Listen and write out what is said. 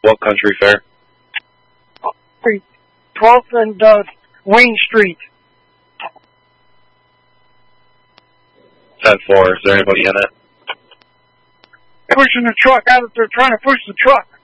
What country fair? 12th and Wayne Street. 10-4. Is there anybody in it? Pushing the truck out. They're trying to push the truck.